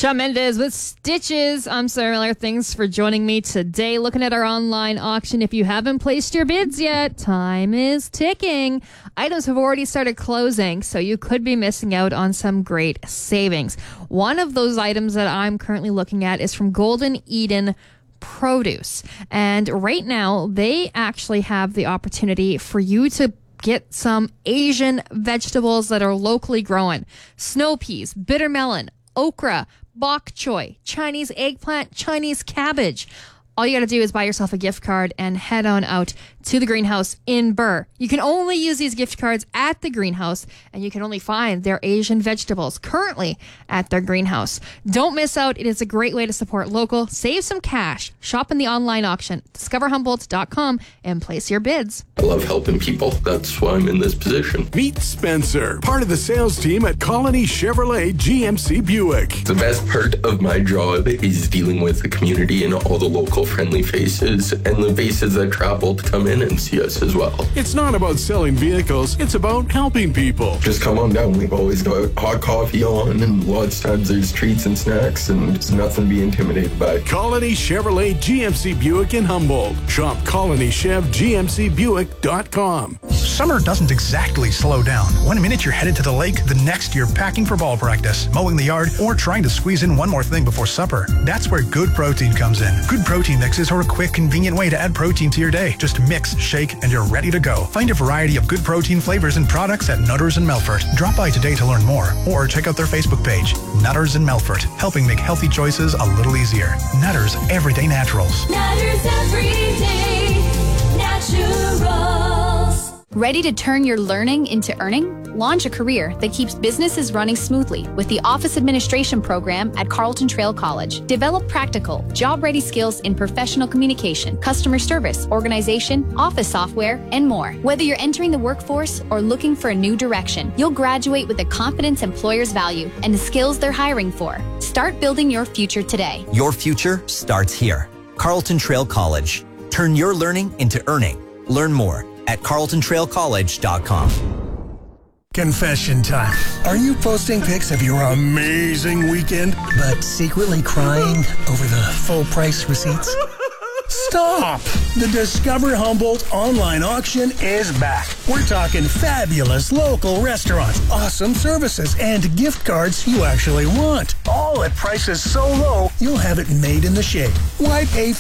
Shawn Mendes with Stitches. I'm Sarah Miller. Thanks for joining me today. Looking at our online auction. If you haven't placed your bids yet, time is ticking. Items have already started closing, so you could be missing out on some great savings. One of those items that I'm currently looking at is from Golden Eden Produce. And right now, they actually have the opportunity for you to get some Asian vegetables that are locally grown. Snow peas, bitter melon, okra, bok choy, Chinese eggplant, Chinese cabbage. All you got to do is buy yourself a gift card and head on out to the greenhouse in Burr. You can only use these gift cards at the greenhouse, and you can only find their Asian vegetables currently at their greenhouse. Don't miss out. It is a great way to support local, save some cash, shop in the online auction, discoverhumboldt.com, and place your bids. I love helping people. That's why I'm in this position. Meet Spencer, part of the sales team at Colony Chevrolet GMC Buick. The best part of my job is dealing with the community and all the local friendly faces and the faces that travel to come in and see us as well. It's not about selling vehicles, it's about helping people. Just come on down. We've always got hot coffee on, and lots of times there's treats and snacks, and there's nothing to be intimidated by. Colony Chevrolet GMC Buick in Humboldt. Shop colonychevgmcbuick.com. Summer doesn't exactly slow down. One minute you're headed to the lake, the next you're packing for ball practice, mowing the yard, or trying to squeeze in one more thing before supper. That's where Good Protein comes in. Good Protein mixes are a quick, convenient way to add protein to your day. Just mix, shake, and you're ready to go. Find a variety of Good Protein flavors and products at Nutters in Melfort. Drop by today to learn more, or check out their Facebook page, Nutters in Melfort, helping make healthy choices a little easier. Nutters Everyday Naturals. Nutters Everyday Naturals. Ready to turn your learning into earning? Launch a career that keeps businesses running smoothly with the Office Administration program at Carleton Trail College. Develop practical, job-ready skills in professional communication, customer service, organization, office software, and more. Whether you're entering the workforce or looking for a new direction, you'll graduate with the confidence employers value and the skills they're hiring for. Start building your future today. Your future starts here. Carleton Trail College. Turn your learning into earning. Learn more at carletontrailcollege.com. Confession time. Are you posting pics of your amazing weekend, but secretly crying over the full price receipts? Stop! The Discover Humboldt online auction is back. We're talking fabulous local restaurants, awesome services, and gift cards you actually want. All at prices so low, you'll have it made in the shade. Why pay